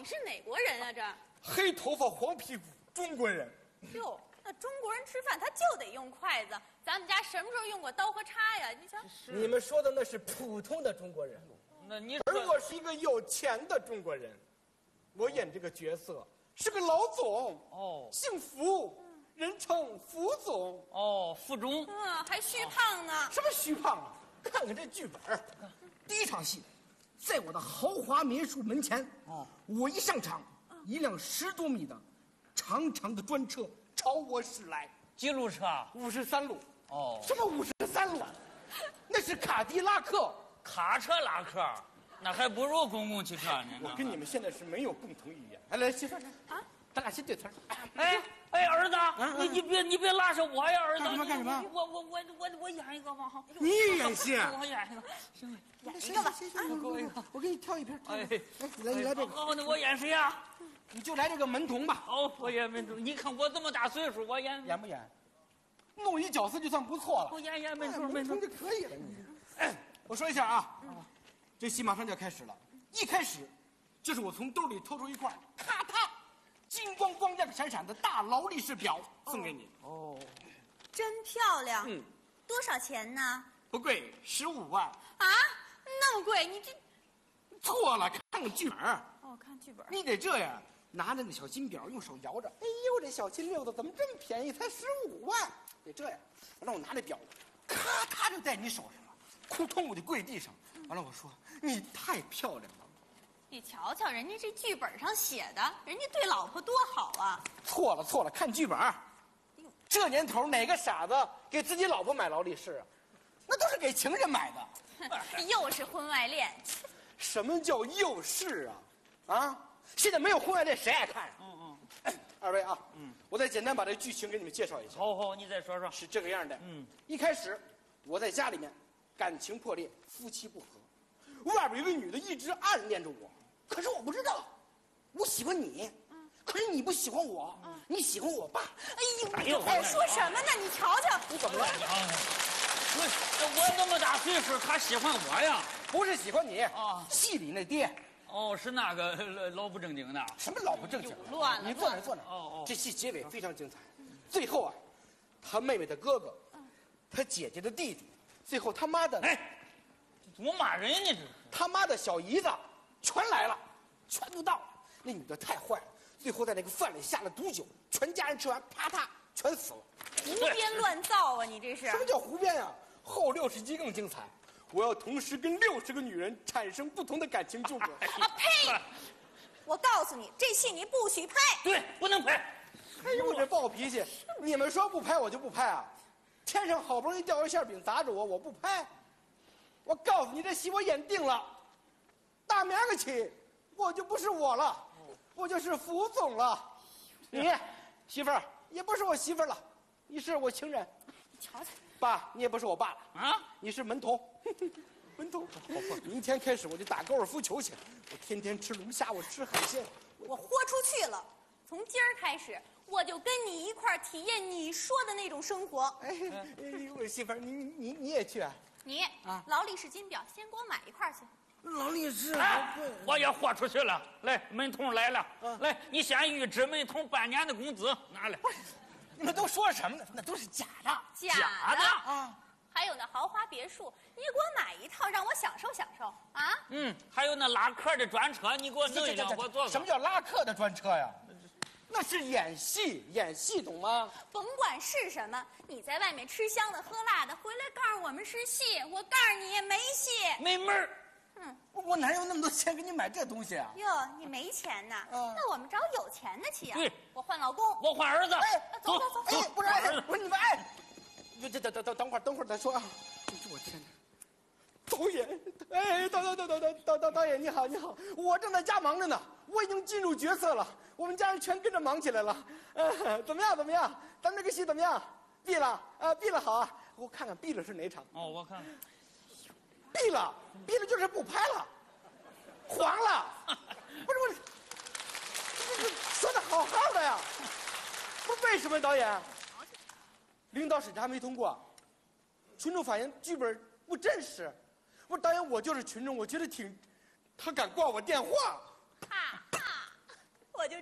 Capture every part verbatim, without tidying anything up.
是哪国人啊？这黑头发黄屁股中国人。 哟，那中国人吃饭他就得用筷子，咱们家什么时候用过刀和叉呀？你瞧， 你们说的那是普通的中国人， 那你而我是一个有钱的中国人，我演这个角色是个老总哦， 姓福，人称福总。 哦，副中， 嗯，还虚胖呢。 什么虚胖啊？看看这剧本，第一场戏，在我的豪华别墅门前， 哦， 我一上场，一辆十多米的长长的专车朝我驶来， 几路车？ 五十三路。 哦， 什么五十三路？那是卡迪拉克。 卡车拉客，那还不如公共汽车呢。 我跟你们现在是没有共同语言。来来，媳妇儿，啊，咱俩先对词儿。 哎哎，儿子，你你别你别拉着我呀，儿子。 干什么干什么？ 我我我我我演一个吧。 你演戏？ 我演一个，行了， 演一个吧。 我我给你挑一片。 哎， 来，你来你来这个。 好，那我演谁呀？ 你就来这个门童吧。 哦，我演门童。你看我这么大岁数，我演演不演？弄一角色就算不错了。 我演演门童， 门童就可以了。你，哎，我说一下啊，这戏马上就要开始了。一开始，就是我从兜里掏出一块，咔嗒，金光光亮闪闪的大劳力士表送给你。 哦， 真漂亮。 嗯， 多少钱呢？ 不贵，十五万。 啊，那么贵？你这错了，看看剧本。 哦，看剧本。 你得这样，拿着那小金表，用手摇着。哎呦，这小金溜子怎么这么便宜？才十五万。得这样，完了我拿着表，咔嗒就在你手上了，扑通我就跪地上。完了我说你太漂亮了。 你瞧瞧，人家这剧本上写的，人家对老婆多好啊！ 错了错了，看剧本。这年头哪个傻子给自己老婆买劳力士啊？那都是给情人买的。 又是婚外恋。 什么叫又是啊？啊！现在没有婚外恋，谁爱看啊？ 嗯嗯。 哎，二位啊，嗯，我再简单把这剧情给你们介绍一下。 好好，你再说说。 是这个样的。 嗯， 一开始我在家里面感情破裂，夫妻不和，外边有个女的一直暗恋着我，可是我不知道，我喜欢你，嗯，可是你不喜欢我，嗯，你喜欢我爸。 哎呦，你在说什么呢？你瞧瞧， 你怎么了？ 我我这么大岁数，他喜欢我呀？ 不是喜欢你啊， 戏里那爹。 哦，是那个老不正经的。 什么老不正经？ 乱了！ 你坐那坐那。 哦哦， 这戏结尾非常精彩，最后啊，他妹妹的哥哥，他姐姐的弟弟，最后他妈的， 哎，怎么骂人呢？这是他妈的小姨子，全来了，全都到了。那女的太坏了，最后在那个饭里下了毒酒，全家人吃完，啪嗒全死了。 胡编乱造啊！你这是什么叫胡编呀？后六十集更精彩。我要同时跟六十个女人产生不同的感情纠葛。 啊呸！我告诉你，这戏你不许拍。 对，不能拍。 哎呦，我这暴脾气！你们说不拍我就不拍啊！天上好不容易掉一馅饼砸着我，我不拍。我告诉你，这戏我演定了，大明儿个起，我就不是我了，我就是福总了。你媳妇儿也不是我媳妇儿了，你是我情人。 你瞧瞧。 爸，你也不是我爸了啊！ 你是门童，门童。明天开始我就打高尔夫球去，我天天吃龙虾，我吃海鲜， 我豁出去了。从今儿开始，我就跟你一块儿体验你说的那种生活。 哎，哎我媳妇儿，你你你也去啊？ 你啊，劳力士金表，先给我买一块去。 劳力士， 哎，我也豁出去了。来，门童来了，啊、来，你先预支门童半年的工资，拿来。 你们都说什么呢？那都是假的， 假的啊！ 还有那豪华别墅，你也给我买一套，让我享受享受啊！ 嗯，还有那拉客的专车，你给我弄一辆，我坐。 什么叫拉客的专车呀？那是演戏，演戏懂吗？ 甭管是什么，你在外面吃香的喝辣的，回来告诉我们是戏，我告诉你没戏， 没门儿。 嗯， 我哪有那么多钱给你买这东西啊？ 哟，你没钱呐？ 嗯， 那我们找有钱的去啊。 对， 我换老公， 我换儿子。 哎， 走走走， 哎，不是儿子，不是你们哎，这这等等等等会儿，等会儿再说啊！哎呦我天哪！导演，哎，导导导导导导导导演你好你好，我正在家忙着呢，我已经进入角色了，我们家人全跟着忙起来了。呃，怎么样怎么样？咱们这个戏怎么样？闭了啊，闭了好啊！我看看闭了是哪场？ 哦，我看。 闭了，闭了就是不拍了，黄了。不是不是，这这说的好好的呀，不是为什么导演？领导审查没通过，群众反映剧本不真实。不是导演，我就是群众，我觉得挺，他敢挂我电话。 啪啪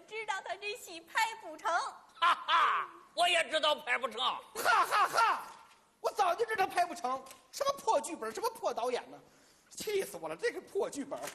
知道他这戏拍不成。 哈哈，我也知道拍不成。 哈哈哈！我早就知道拍不成，什么破剧本，什么破导演呢，气死我了！这个破剧本，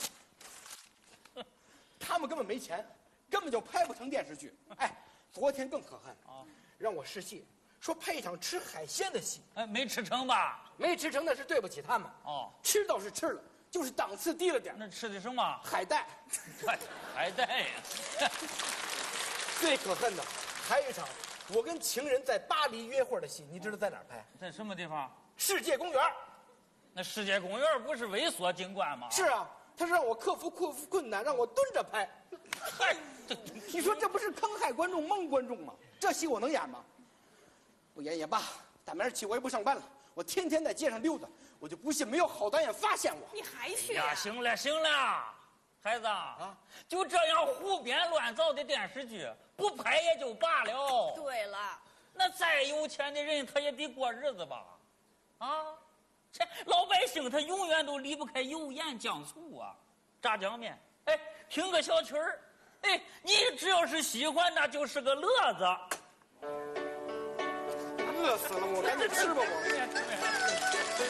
他们根本没钱，根本就拍不成电视剧。哎，昨天更可恨啊，让我试戏，说拍一场吃海鲜的戏， 哎，没吃成吧？ 没吃成那是对不起他们。 哦， 吃倒是吃了，就是档次低了点。 那吃的什么？ 海带。 海海带呀！ 最可恨的还有一场，我跟情人在巴黎约会的戏，你知道在哪儿拍？ 在什么地方？ 世界公园。 那世界公园不是微缩景观吗？ 是啊，他是让我克服困困难，让我蹲着拍。 嗨， 你说这不是坑害观众、蒙观众吗？这戏我能演吗？不演也罢，打明儿起我也不上班了，我天天在街上溜达，我就不信没有好导演发现我。 你还去呀， 呀？ 行了行了，孩子啊，就这样胡编乱造的电视剧，不拍也就罢了。 对了， 那再有钱的人，他也得过日子吧？啊，这老百姓他永远都离不开油盐酱醋啊，炸酱面，哎，听个小曲儿，哎，你只要是喜欢，那就是个乐子。 饿死了我，赶紧吃吧我。